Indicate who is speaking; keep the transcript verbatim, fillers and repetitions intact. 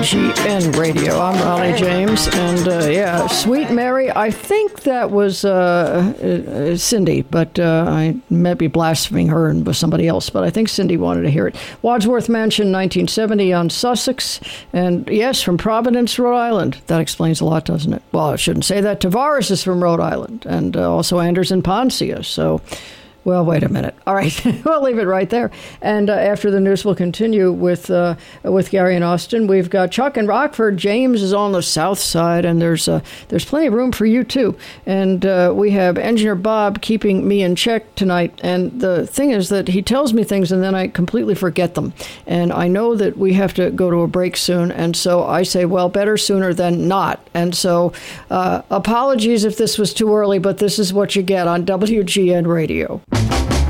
Speaker 1: G N Radio. I'm Raleigh James, and uh, yeah, Sweet Mary, I think that was uh, uh, Cindy, but uh, I may be blaspheming her and with somebody else, but I think Cindy wanted to hear it. Wadsworth Mansion, nineteen seventy on Sussex, and yes, from Providence, Rhode Island. That explains a lot, doesn't it? Well, I shouldn't say that. Tavares is from Rhode Island, and uh, also Anderson Poncia, so... Well, wait a minute. All right, we'll leave it right there. And uh, after the news, we'll continue with uh, with Gary and Austin. We've got Chuck and Rockford. James is on the south side, and there's uh, there's plenty of room for you too. And uh, we have Engineer Bob keeping me in check tonight. And the thing is that he tells me things, and then I completely forget them. And I know that we have to go to a break soon, and so I say, well, better sooner than not. And so, uh, apologies if this was too early, but this is what you get on W G N Radio.